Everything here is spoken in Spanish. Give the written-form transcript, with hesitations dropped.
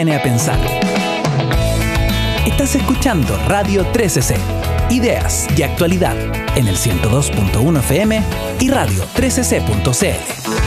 Viene a pensar. Estás escuchando Radio 13C. Ideas y actualidad en el 102.1 FM y radio13c.cl.